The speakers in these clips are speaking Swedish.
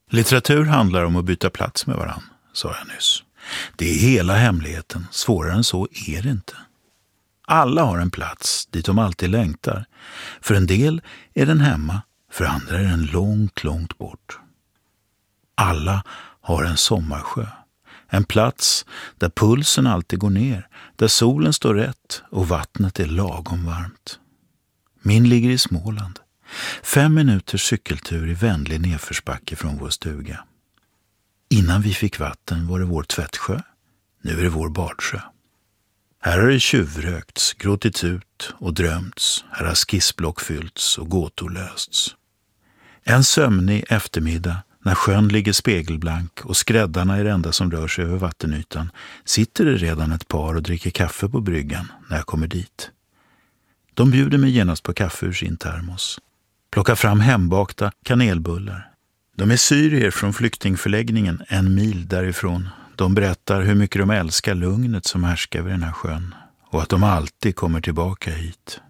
Litteratur handlar om att byta plats med varann, sa jag nyss. Det är hela hemligheten, svårare än så är det inte. Alla har en plats dit de alltid längtar. För en del är den hemma, för andra är den långt, långt bort. Alla har en sommarsjö. En plats där pulsen alltid går ner, där solen står rätt och vattnet är lagom varmt. Min ligger i Småland. 5 minuters cykeltur i vänlig nedförsbacke från vår stuga. Innan vi fick vatten var det vår tvättsjö. Nu är det vår badsjö. Här har det tjuvrökts, gråtit ut och drömts. Här har skissblock fyllts och gåtor lösts. En sömnig eftermiddag, när sjön ligger spegelblank och skräddarna är det enda som rör sig över vattenytan, sitter det redan ett par och dricker kaffe på bryggan när jag kommer dit. De bjuder mig genast på kaffe ur sin termos. Plockar fram hembakta kanelbullar. De är syrier från flyktingförläggningen 1 mil därifrån. De berättar hur mycket de älskar lugnet som härskar vid den här sjön och att de alltid kommer tillbaka hit.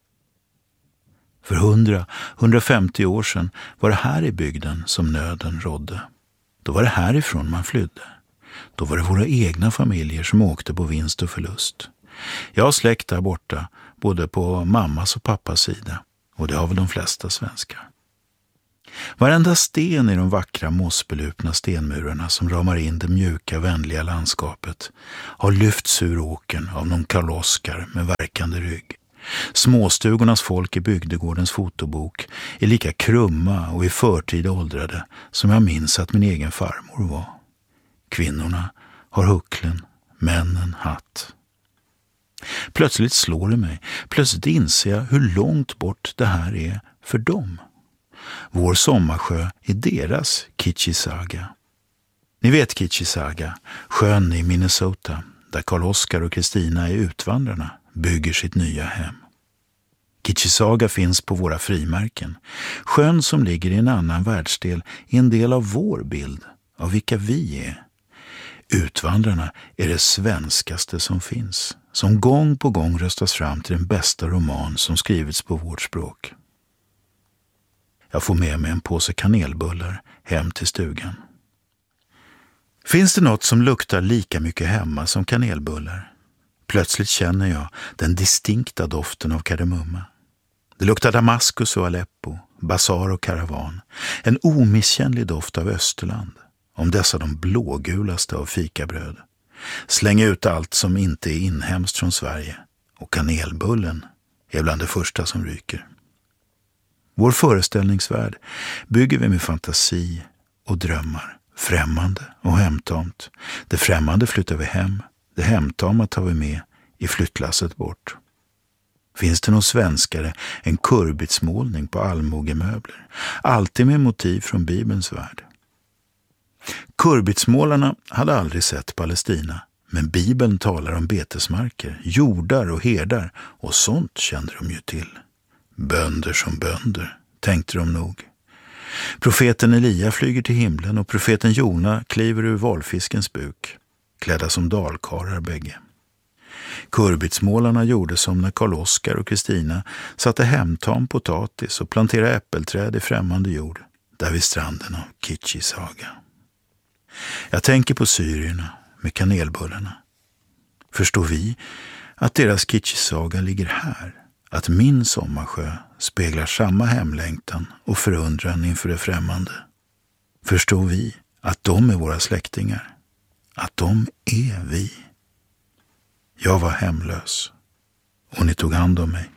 För 100-150 år sedan var det här i bygden som nöden rådde. Då var det härifrån man flydde. Då var det våra egna familjer som åkte på vinst och förlust. Jag har släkt där borta, både på mammas och pappas sida. Och det har väl de flesta svenskar. Varenda sten i de vackra mossbelupna stenmurarna som ramar in det mjuka, vänliga landskapet har lyfts ur åkern av någon Karl-Oskar med verkande rygg. Småstugornas folk i bygdegårdens fotobok är lika krumma och i förtid åldrade som jag minns att min egen farmor var. Kvinnorna har hucklen, männen hatt. Plötsligt slår det mig. Plötsligt inser jag hur långt bort det här är för dem. Vår sommarsjö är deras Kitchisaga. Ni vet Kitchisaga, sjön i Minnesota, där Karl-Oskar och Kristina är utvandrarna, bygger sitt nya hem. Kitchisaga finns på våra frimärken. Sjön som ligger i en annan världsdel är en del av vår bild, av vilka vi är. Utvandrarna är det svenskaste som finns, som gång på gång röstas fram till den bästa roman som skrivits på vårt språk. Jag får med mig en påse kanelbullar hem till stugan. Finns det något som luktar lika mycket hemma som kanelbullar? Plötsligt känner jag den distinkta doften av kardemumma. Det luktar Damaskus och Aleppo, basar och karavan. En omisskännlig doft av Österland. Om dessa de blågulaste av fikabröd. Släng ut allt som inte är inhemskt från Sverige. Och kanelbullen är bland det första som ryker. Vår föreställningsvärld bygger vi med fantasi och drömmar. Främmande och hemtamt. Det främmande flyttar vi hem. Det hemtama tar vi med i flyttlasset bort. Finns det någon svenskare än kurbitsmålning på allmogemöbler? Alltid med motiv från Bibelns värld. Kurbitsmålarna hade aldrig sett Palestina, men Bibeln talar om betesmarker, jordar och herdar, och sånt kände de ju till. Bönder som bönder, tänkte de nog. Profeten Elia flyger till himlen och profeten Jona kliver ur valfiskens buk, klädda som dalkarlar bägge. Kurbitsmålarna gjorde som när Karl-Oskar och Kristina satte hemtam potatis och planterade äppelträd i främmande jord, där vid stranden av Kitchisaga. Jag tänker på syrierna med kanelbullarna. Förstår vi att deras Kitchisaga ligger här? Att min sommarsjö speglar samma hemlängtan och förundran inför det främmande? Förstår vi att de är våra släktingar? Att de är vi? Jag var hemlös och ni tog hand om mig.